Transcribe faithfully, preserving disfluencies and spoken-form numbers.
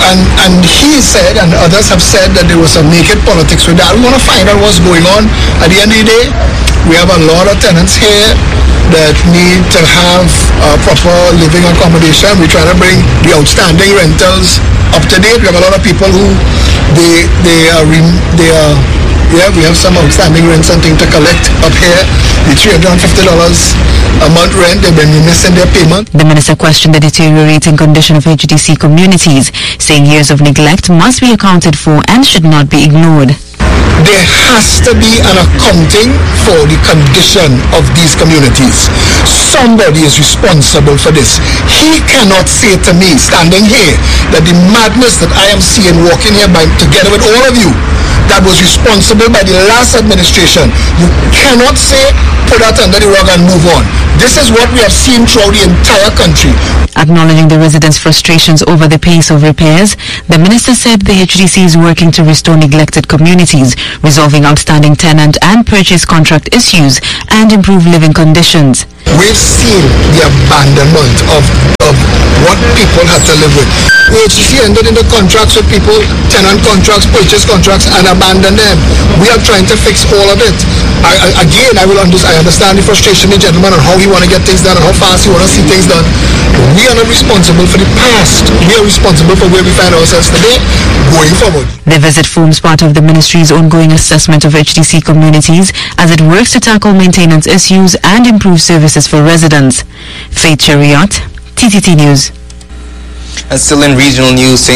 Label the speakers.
Speaker 1: And and he said, and others have said, that there was some naked politics with that. We want to find out what's going on. At the end of the day, we have a lot of tenants here that need to have uh, proper living accommodation. We try to bring the outstanding rentals up to date. We have a lot of people who they they are they are yeah we have some outstanding rents and things to collect up here. The three hundred fifty dollars a month rent, they've been missing their payment.
Speaker 2: The minister questioned the deteriorating condition of H D C communities, saying years of neglect must be accounted for and should not be ignored.
Speaker 1: There has to be an accounting for the condition of these communities. Somebody is responsible for this. He cannot say to me, standing here, that the madness that I am seeing walking here by, together with all of you, that was responsible by the last administration. You cannot say, put that under the rug and move on. This is what we have seen throughout the entire country.
Speaker 2: Acknowledging the residents' frustrations over the pace of repairs, the minister said the H D C is working to restore neglected communities, resolving outstanding tenant and purchase contract issues, and improve living conditions.
Speaker 1: We've seen the abandonment of, of what people had to live with. The H D C ended in the contracts with people, tenant contracts, purchase contracts, and abandoned them. We are trying to fix all of it. I, I, again, I will understand, I understand the frustration of the gentleman on how he want to get things done and how fast he want to see things done. We are not responsible for the past. We are responsible for where we find ourselves today, going forward.
Speaker 2: The visit forms part of the ministry's ongoing assessment of H D C communities as it works to tackle maintenance issues and improve services for residents. Faith Chariot, T T T News.
Speaker 3: And still in regional news,